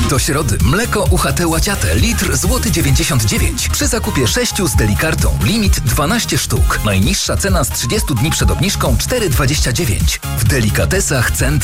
Do środy mleko UHT Łaciate litr złoty 99 przy zakupie 6 z Delikartą. Limit 12 sztuk. Najniższa cena z 30 dni przed obniżką 4,29. W Delikatesach Centrum.